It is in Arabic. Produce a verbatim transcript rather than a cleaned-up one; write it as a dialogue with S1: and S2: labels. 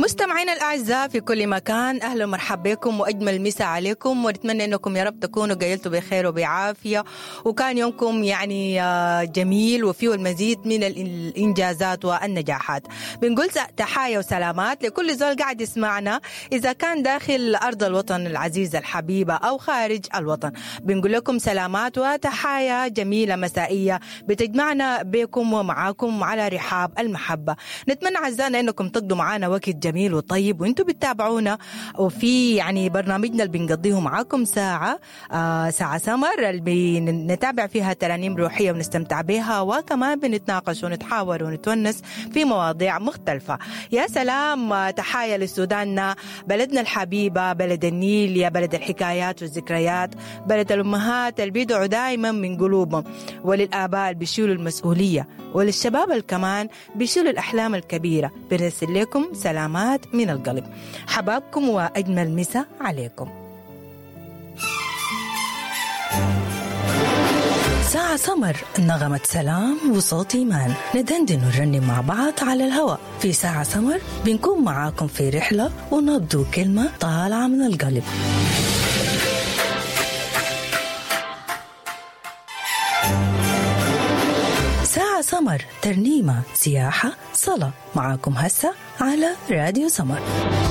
S1: مستمعينا الأعزاء في كل مكان، أهلا ومرحبا بكم وأجمل مساء عليكم، ونتمنى أنكم يا رب تكونوا قيلتوا بخير وبعافية وكان يومكم يعني جميل وفيه المزيد من الإنجازات والنجاحات. بنقول تحايا وسلامات لكل زول قاعد يسمعنا إذا كان داخل أرض الوطن العزيزة الحبيبة أو خارج الوطن. بنقول لكم سلامات وتحايا جميلة مسائية بتجمعنا بكم ومعاكم على رحاب المحبة. نتمنى عزانا أنكم تقضوا معنا وقت جميل وطيب وانتم بتتابعونا وفي يعني برنامجنا اللي بنقضيه معاكم ساعة آه ساعة سمر اللي بنتابع فيها ترانيم روحية ونستمتع بها، وكمان بنتناقش ونتحاور ونتونس في مواضيع مختلفة. يا سلام، تحايا لسوداننا بلدنا الحبيبة، بلد النيل، يا بلد الحكايات والذكريات، بلد الأمهات اللي بيدعوا دائما من قلوبهم، وللآباء اللي بيشيلوا المسؤولية، وللشباب اللي كمان بيشيلوا الأحلام الكبيرة. بنرسل لكم سلامات من القلب، حبابكم وأجمل مسا عليكم. ساعة سمر، نغمة سلام وصوت إيمان، ندندن ونرنم مع بعض على الهواء. في ساعة سمر بنكون معاكم في رحلة ونبدو كلمة طالعة من القلب. ساعة سمر، ترنيمة، سياحة، صلاة، معاكم هسه على راديو سمر.